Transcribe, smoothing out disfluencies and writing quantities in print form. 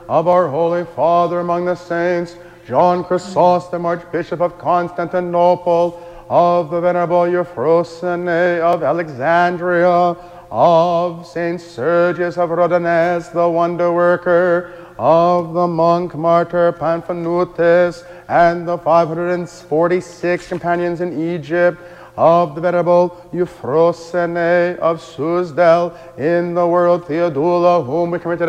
of our Holy Father among the saints, John Chrysostom, Archbishop of Constantinople, of the Venerable Euphrosyne of Alexandria, of Saint Sergius of Rhodanez, the wonder worker, of the monk martyr Panthanutus, and the 546 companions in Egypt, of the Venerable Euphrosyne of Suzdal, in the world Theodula, whom we committed